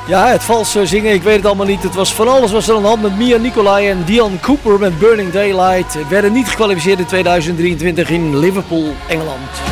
Ja, het vals zingen, ik weet het allemaal niet. Het was van alles was er aan de hand met Mia Nicolai en Dion Cooper met Burning Daylight. Werden niet gekwalificeerd in 2023 in Liverpool, Engeland.